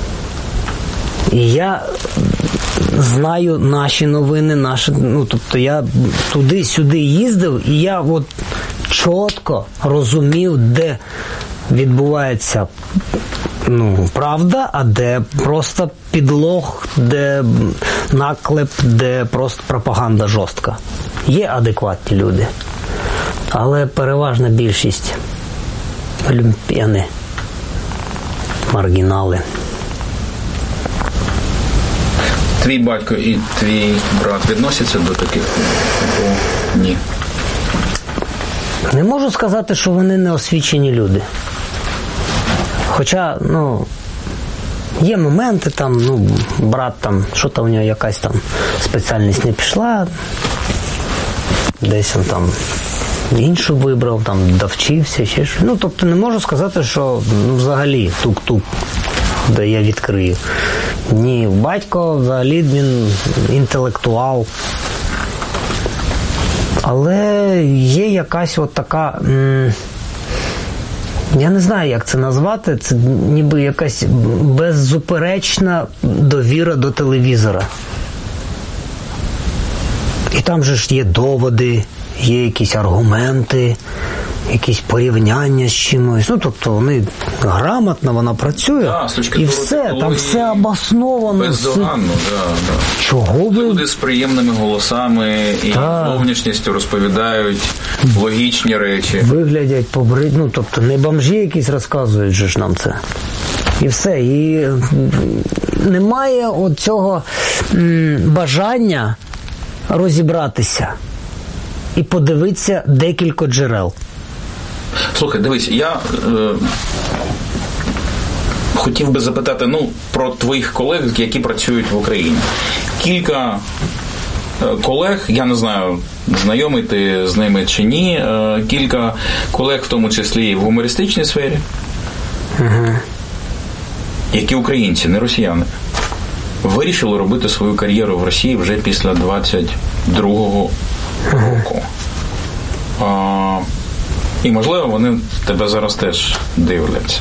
Speaker 15: І я знаю наші новини, наші, ну, тобто я туди-сюди їздив, і я от чітко розумів, де відбувається, ну, правда, а де просто підлог, де наклеп, де просто пропаганда жорстка. Є адекватні люди, але переважна більшість люмпени, маргінали.
Speaker 14: Твій батько і твій брат відносяться до таких? О, ні.
Speaker 15: Не можу сказати, що вони неосвічені люди. Хоча, ну, є моменти, там, ну, брат там, що там у нього якась там спеціальність не пішла, десь він там іншу вибрав, там, довчився, ще щось. Ну, тобто не можу сказати, що, ну, взагалі тук-тук, де я відкрию. Ні, батько взагалі він інтелектуал. Але є якась от така, м- я не знаю, як це назвати, це ніби якась беззуперечна довіра до телевізора. І там же ж є доводи, є якісь аргументи, якісь порівняння з чимось. Ну, тобто вони грамотно, вона працює.
Speaker 14: Да,
Speaker 15: і все, там все обосновано.
Speaker 14: Бездоганно, да, да.
Speaker 15: Чого ви?
Speaker 14: Люди з приємними голосами і зовнішністю розповідають логічні речі.
Speaker 15: Виглядять побрить, ну, тобто не бомжі якісь розказують же ж нам це. І все. І немає от цього м, бажання розібратися і подивитися декілька джерел.
Speaker 14: Слухай, дивись, я е, хотів би запитати, ну, про твоїх колег, які працюють в Україні. Кілька е, колег, я не знаю, знайомий ти з ними чи ні, е, кілька колег, в тому числі і в гумористичній сфері,
Speaker 15: угу.
Speaker 14: які українці, не росіяни, вирішили робити свою кар'єру в Росії вже після двадцять другого року. А, І, можливо, вони тебе зараз теж дивляться.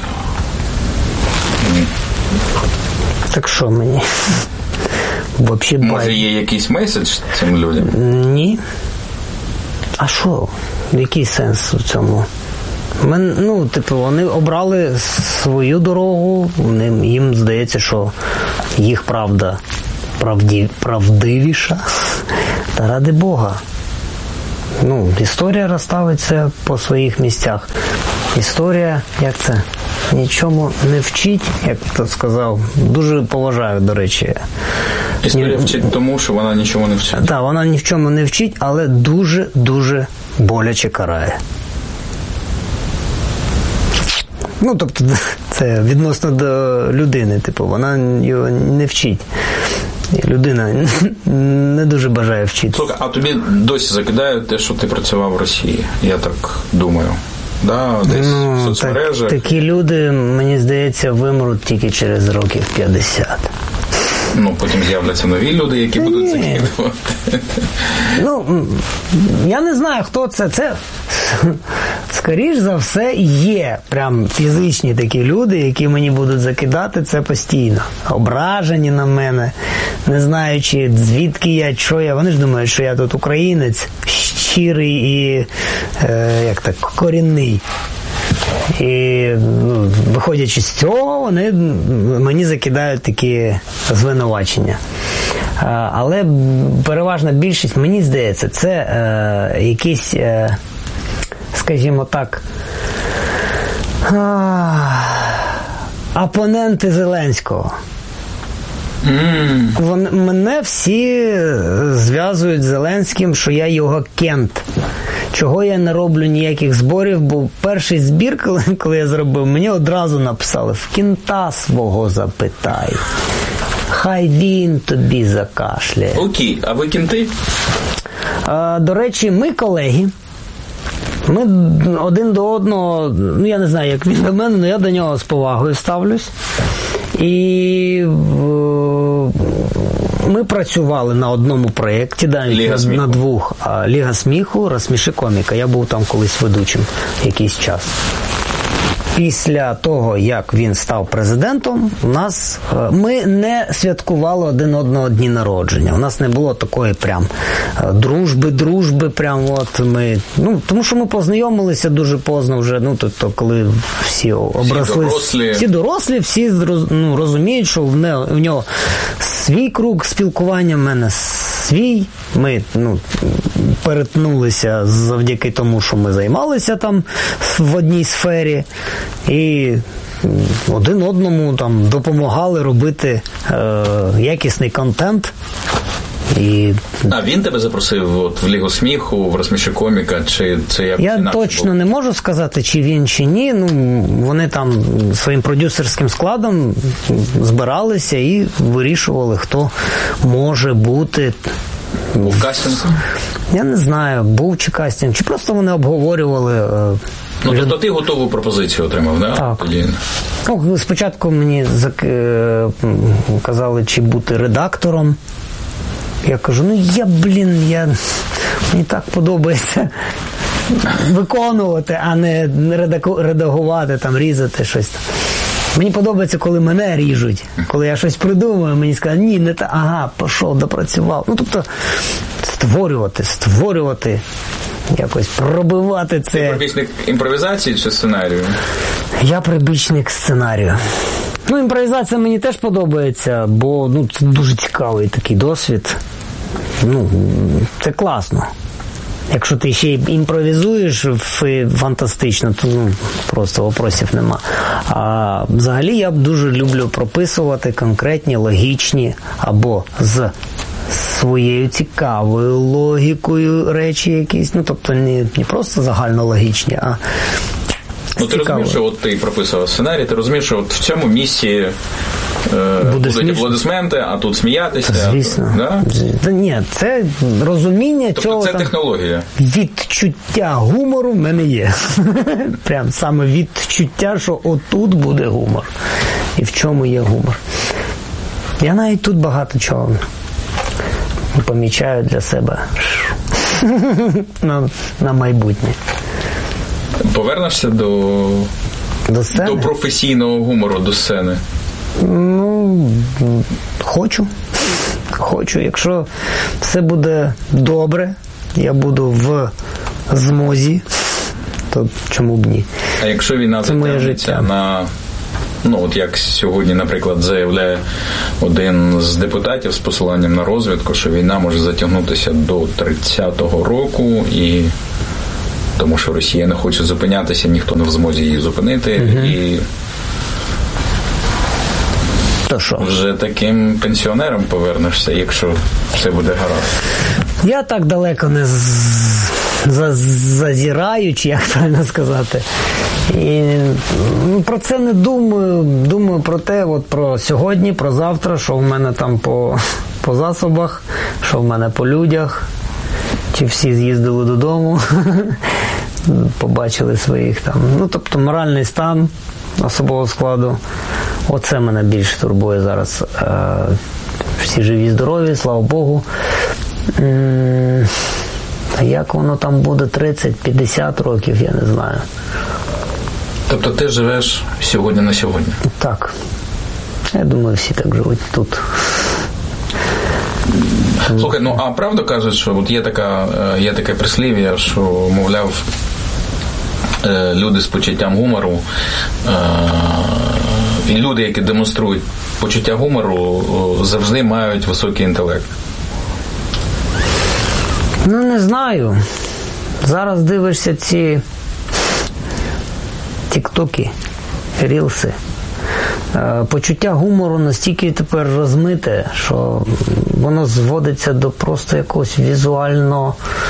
Speaker 15: Так що мені? Вообще
Speaker 14: Може, є якийсь меседж цим людям?
Speaker 15: Ні. А що? Який сенс у цьому? Мен, ну, типу, вони обрали свою дорогу, вони, їм здається, що їх правда правді, правдивіша. Та ради Бога. Ну, історія розставиться по своїх місцях. Історія, як це, нічому не вчить, як хто сказав. Дуже поважаю, до речі.
Speaker 14: Історія вчить тому, що вона нічому не вчить.
Speaker 15: Так, вона ні в чому не вчить, але дуже-дуже боляче карає. Ну, тобто, це відносно до людини, типу, вона його не вчить. Людина не дуже бажає вчити.
Speaker 14: Слухай, а тобі досі закидають те, що ти працював в Росії, я так думаю. Да, десь
Speaker 15: ну,
Speaker 14: в соцмережах.
Speaker 15: Так, такі люди, мені здається, вимруть тільки через років п'ятдесят.
Speaker 14: Ну, потім з'являться нові люди, які Та будуть ні. закидувати.
Speaker 15: Ну, я не знаю, хто це. Це, скоріш за все, є прям фізичні такі люди, які мені будуть закидати це постійно. Ображені на мене, не знаючи, звідки я, що я. Вони ж думають, що я тут українець, щирий і, е, як так, корінний. І, ну, виходячи з цього, вони мені закидають такі звинувачення. Але переважна більшість, мені здається, це е, якісь, е, скажімо так, е, опоненти Зеленського. Mm. Вон, мене всі зв'язують з Зеленським, що я його кент. Чого я не роблю ніяких зборів, бо перший збір, коли, коли я зробив, мені одразу написали: в кента свого запитай. Хай він тобі закашляє.
Speaker 14: Окей, а ви кенти?
Speaker 15: А, до речі, ми колеги. Ми один до одного, ну я не знаю, як він до мене, але я до нього з повагою ставлюсь. І ми працювали на одному проєкті, да, на, на двох. Ліга сміху, розсміши коміка. Я був там колись ведучим якийсь час. Після того, як він став президентом, у нас ми не святкували один одного дні народження. У нас не було такої прям дружби, дружби, прям от ми, ну, тому що ми познайомилися дуже поздно вже, ну, тобто, коли всі обросли, всі дорослі, всі, дорослі, всі ну, розуміють, що в, не, в нього свій круг спілкування, в мене свій. Ми, ну, перетнулися завдяки тому, що ми займалися там в одній сфері. І один одному там допомагали робити е, якісний контент. І...
Speaker 14: А він тебе запросив от, в Лігу сміху, в розсміши коміка, чи це як?
Speaker 15: Я точно було? Не можу сказати, чи він, чи ні. Ну, вони там своїм продюсерським складом збиралися і вирішували, хто може бути.
Speaker 14: Був кастинг?
Speaker 15: Я не знаю, був чи кастинг, чи просто вони обговорювали. Е,
Speaker 14: Ну, тобто ти готову пропозицію отримав, да?
Speaker 15: Так.
Speaker 14: Тоді...
Speaker 15: Ну, спочатку мені казали, чи бути редактором. Я кажу, ну я, блін, я... мені так подобається виконувати, а не редагувати, там, різати щось. Мені подобається, коли мене ріжуть. Коли я щось придумаю, мені скажуть, ні, не так, ага, пішов, допрацював. Ну, тобто, створювати, створювати, якось пробивати це.
Speaker 14: Ти прибічник імпровізації чи сценарію?
Speaker 15: Я прибічник сценарію. Ну, імпровізація мені теж подобається, бо, ну, це дуже цікавий такий досвід. Ну, це класно. Якщо ти ще й імпровізуєш фантастично, то, ну, просто вопросів нема. А взагалі я дуже люблю прописувати конкретні, логічні або з своєю цікавою логікою речі якісь. Ну, тобто не, не просто загальнологічні, а
Speaker 14: ну, ти розумієш, що от ти прописував сценарій, ти розумієш, що от в цьому місці е, будуть смішно. Аплодисменти, а тут сміятися.
Speaker 15: Звісно.
Speaker 14: Да?
Speaker 15: Та ні, це розуміння
Speaker 14: тобто
Speaker 15: цього.
Speaker 14: Тобто це технологія?
Speaker 15: Відчуття гумору в мене є. Прям саме відчуття, що отут буде гумор. І в чому є гумор. Я навіть тут багато чого помічаю для себе на, на майбутнє.
Speaker 14: Повернешся до,
Speaker 15: до, сцени?
Speaker 14: До професійного гумору, до сцени?
Speaker 15: Ну, хочу. Хочу. Якщо все буде добре, я буду в змозі, то чому б ні?
Speaker 14: А якщо війна затягнеться на... Ну, от як сьогодні, наприклад, заявляє один з депутатів з посиланням на розвідку, що війна може затягнутися до тридцятого року, і тому що Росія не хоче зупинятися, ніхто не в змозі її зупинити, угу. І
Speaker 15: то що?
Speaker 14: Вже таким пенсіонером повернешся, якщо все буде гаразд.
Speaker 15: Я так далеко не зазіраю, чи як правильно сказати. І про це не думаю. Думаю про те, от про сьогодні, про завтра, що в мене там по, по засобах, що в мене по людях, чи всі з'їздили додому, побачили своїх там. Ну, тобто моральний стан особового складу. Оце мене більше турбує зараз. Всі живі, здорові, слава Богу. А як воно там буде тридцять-п'ятдесят років, я не знаю.
Speaker 14: Тобто ти живеш сьогодні на сьогодні?
Speaker 15: Так. Я думаю, всі так живуть тут.
Speaker 14: Слухай, ну а правда кажуть, що от є така, є таке прислів'я, що, мовляв, люди з почуттям гумору і люди, які демонструють почуття гумору, завжди мають високий інтелект.
Speaker 15: Ну, не знаю. Зараз дивишся ці тіктоки, рілси. Почуття гумору настільки тепер розмите, що воно зводиться до просто якогось візуально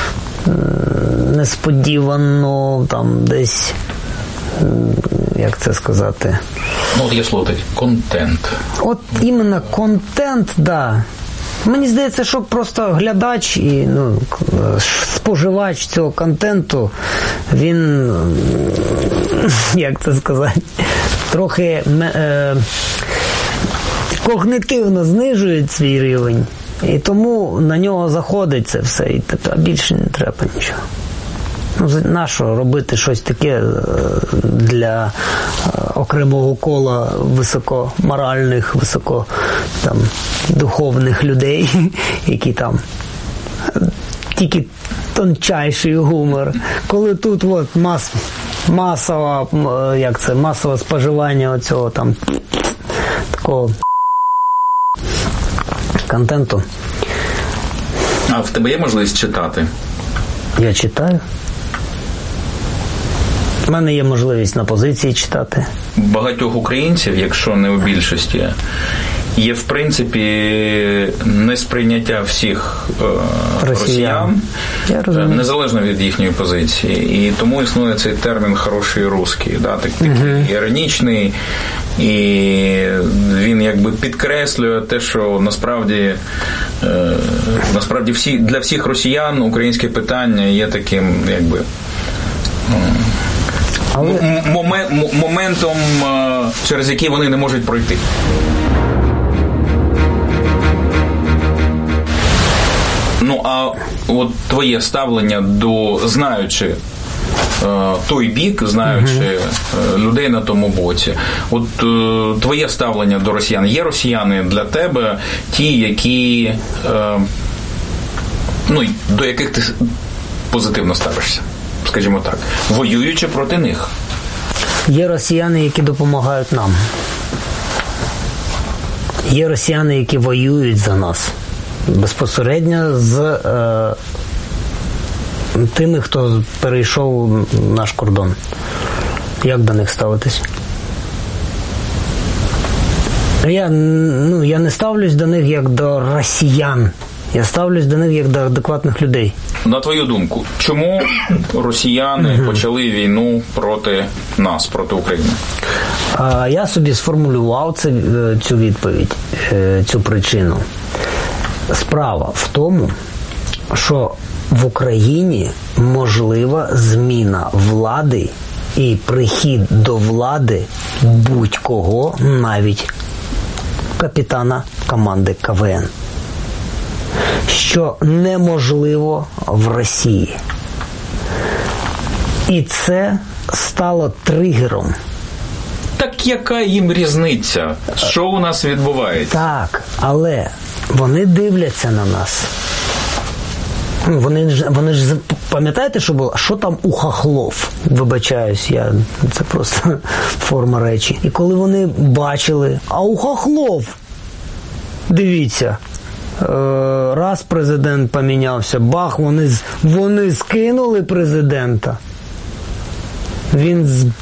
Speaker 15: несподівано, там десь, як це сказати?
Speaker 14: Ну, от є слово таке, контент.
Speaker 15: От іменно контент, да. Мені здається, що просто глядач і ну, споживач цього контенту, він, як це сказати, трохи е, когнитивно знижує свій рівень, і тому на нього заходить це все, і а більше не треба нічого. Ну, нащо робити щось таке для окремого кола високоморальних, високо там, духовних людей, які там тільки тончайший гумор. Коли тут от мас, масова, як це, масове споживання оцього там такого контенту.
Speaker 14: А в тебе є можливість читати?
Speaker 15: Я читаю. У мене є можливість на позиції читати.
Speaker 14: Багатьох українців, якщо не у більшості, є в принципі несприйняття всіх е, росіян, росіян незалежно від їхньої позиції. І тому існує цей термін «хороший русський», да, такий uh-huh. іронічний, і він якби підкреслює те, що насправді, е, насправді всі, для всіх росіян українське питання є таким якби
Speaker 15: Але...
Speaker 14: момент, моментом, через який вони не можуть пройти. Ну, а от твоє ставлення до, знаючи е, той бік, знаючи uh-huh. людей на тому боці, от е, твоє ставлення до росіян. Є росіяни для тебе ті, які, е, ну, до яких ти позитивно ставишся? Скажімо так, воюючи проти них.
Speaker 15: Є росіяни, які допомагають нам. Є росіяни, які воюють за нас. Безпосередньо з е, тими, хто перейшов наш кордон. Як до них ставитись? Я, ну, я не ставлюсь до них як до росіян. Я ставлюсь до них як до адекватних людей.
Speaker 14: На твою думку, чому росіяни угу. почали війну проти нас, проти України?
Speaker 15: А, я собі сформулював це, цю відповідь, цю причину. Справа в тому, що в Україні можлива зміна влади і прихід до влади будь-кого, навіть капітана команди ка ве ен. Що неможливо в Росії. І це стало тригером.
Speaker 14: Так яка їм різниця? Що у нас відбувається?
Speaker 15: Так, але вони дивляться на нас. Вони ж, вони ж пам'ятаєте, що було? Що там у хахлов? Вибачаюсь, я, це просто форма речі. І коли вони бачили, а у хахлов, дивіться, раз президент помінявся, бах, вони, вони скинули президента. Він